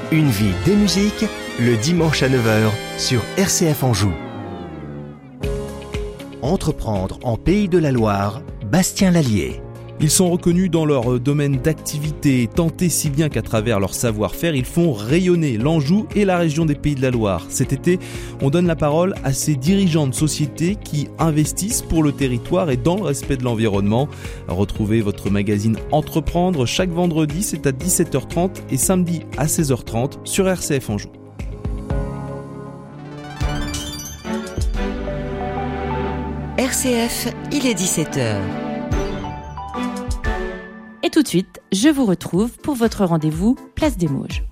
Une vie, des musiques, le dimanche à 9h sur RCF Anjou. Entreprendre en Pays de la Loire, Bastien Lallier. Ils sont reconnus dans leur domaine d'activité, tentés si bien qu'à travers leur savoir-faire, ils font rayonner l'Anjou et la région des Pays de la Loire. Cet été, on donne la parole à ces dirigeants de sociétés qui investissent pour le territoire et dans le respect de l'environnement. Retrouvez votre magazine Entreprendre chaque vendredi, c'est à 17h30 et samedi à 16h30 sur RCF Anjou. RCF, il est 17h. Et tout de suite, je vous retrouve pour votre rendez-vous Place des Mauges.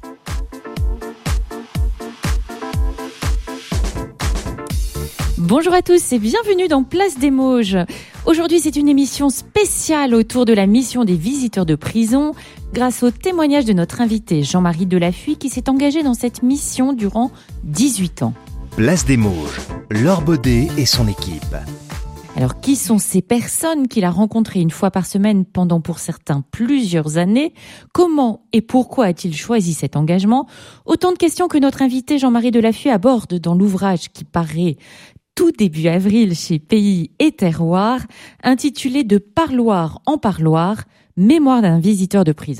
Bonjour à tous et bienvenue dans Place des Mauges. Aujourd'hui, c'est une émission spéciale autour de la mission des visiteurs de prison, grâce au témoignage de notre invité Jean-Marie Delaffuy qui s'est engagé dans cette mission durant 18 ans. Place des Mauges, Laure Baudet et son équipe. Alors, qui sont ces personnes qu'il a rencontrées une fois par semaine pendant, pour certains, plusieurs années ? Comment et pourquoi a-t-il choisi cet engagement ? Autant de questions que notre invité Jean-Marie Delaffuy aborde dans l'ouvrage qui paraît tout début avril chez Pays et Terroir, intitulé « De parloir en parloir, mémoire d'un visiteur de prison ».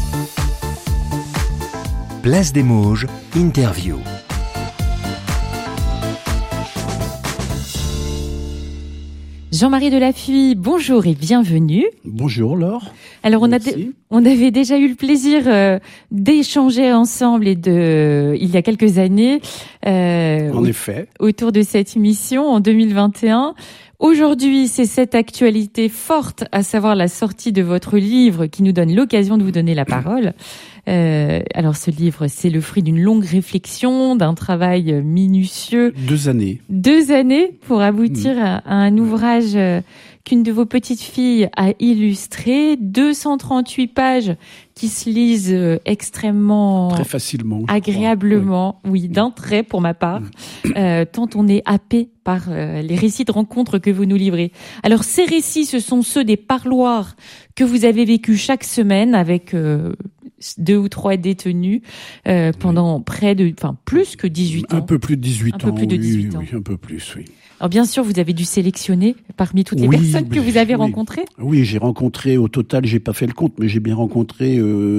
Place des Mauges, interview. Jean-Marie Delaffuy, bonjour et bienvenue. Bonjour Laure. Alors on avait déjà eu le plaisir d'échanger ensemble il y a quelques années. En effet. Autour de cette émission en 2021. Aujourd'hui, c'est cette actualité forte, à savoir la sortie de votre livre qui nous donne l'occasion de vous donner la parole. Alors ce livre, c'est le fruit d'une longue réflexion, d'un travail minutieux. 2 années. 2 années pour aboutir à un ouvrage qu'une de vos petites filles a illustré. 238 pages qui se lisent extrêmement... Très facilement. Agréablement, oui, d'un trait pour ma part, tant on est happé par les récits de rencontres que vous nous livrez. Alors ces récits, ce sont ceux des parloirs que vous avez vécus chaque semaine avec 2 ou 3 détenus pendant plus que 18 ans. Un peu plus de 18 ans. Un peu plus de 18 ans. Oui, un peu plus, oui. Alors bien sûr, vous avez dû sélectionner parmi toutes les personnes que vous avez rencontrées. Oui, j'ai rencontré, au total, j'ai pas fait le compte, mais j'ai bien rencontré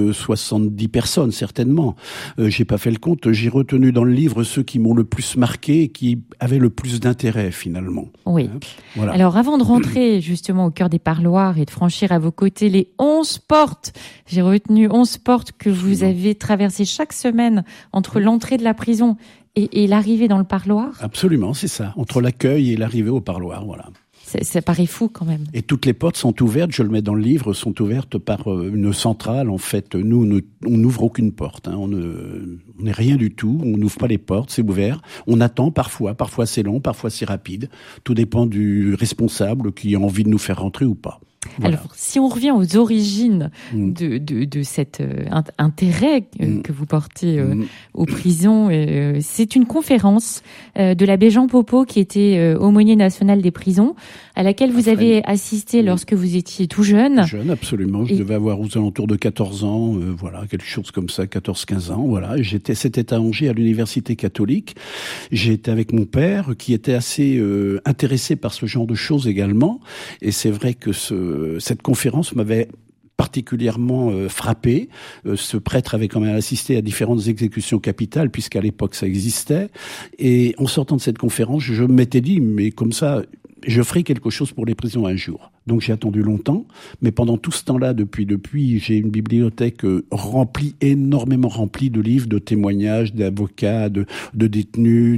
70 personnes, certainement. J'ai pas fait le compte, j'ai retenu dans le livre ceux qui m'ont le plus marqué et qui avaient le plus d'intérêt, finalement. Oui. Voilà. Alors avant de rentrer justement au cœur des parloirs et de franchir à vos côtés les 11 portes, j'ai retenu 11 portes que vous avez traversées chaque semaine entre l'entrée de la prison et l'arrivée dans le parloir. Absolument, c'est ça. Entre l'accueil et l'arrivée au parloir, voilà. Ça paraît fou quand même. Et toutes les portes sont ouvertes, je le mets dans le livre, sont ouvertes par une centrale. En fait, nous, on n'ouvre aucune porte. On n'est rien du tout. On n'ouvre pas les portes, c'est ouvert. On attend parfois c'est long, parfois c'est rapide. Tout dépend du responsable qui a envie de nous faire rentrer ou pas. Voilà. Alors, si on revient aux origines de cet intérêt que vous portez aux prisons, c'est une conférence de l'abbé Jean Popeau qui était aumônier national des prisons, à laquelle vous avez assisté lorsque vous étiez tout jeune. Jeune, absolument. Je devais avoir aux alentours de 14 ans, voilà, quelque chose comme ça, 14-15 ans, voilà. C'était à Angers, à l'université catholique. J'étais avec mon père, qui était assez intéressé par ce genre de choses également. Et c'est vrai que cette conférence m'avait particulièrement frappé. Ce prêtre avait quand même assisté à différentes exécutions capitales, puisqu'à l'époque ça existait. Et en sortant de cette conférence, je m'étais dit, mais comme ça, je ferai quelque chose pour les prisons un jour. Donc j'ai attendu longtemps, mais pendant tout ce temps-là, depuis, j'ai une bibliothèque énormément remplie de livres, de témoignages, d'avocats, de détenus,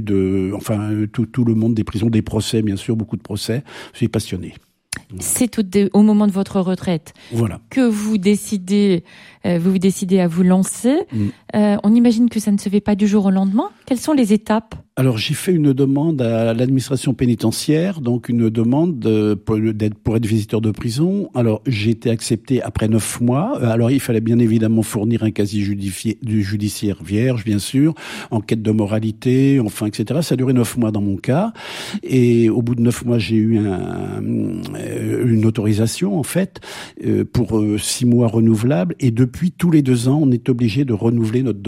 tout le monde des prisons, des procès, bien sûr, beaucoup de procès. Je suis passionné. C'est au moment de votre retraite que vous décidez à vous lancer. On imagine que ça ne se fait pas du jour au lendemain. Quelles sont les étapes ? Alors, j'ai fait une demande à l'administration pénitentiaire, donc une demande pour être visiteur de prison. Alors, j'ai été accepté après 9 mois. Alors, il fallait bien évidemment fournir un casier judiciaire vierge, bien sûr, enquête de moralité, enfin, etc. Ça a duré 9 mois dans mon cas. Et au bout de 9 mois, j'ai eu une autorisation, en fait, pour 6 mois renouvelables. Et depuis, tous les 2 ans, on est obligé de renouveler notre demande.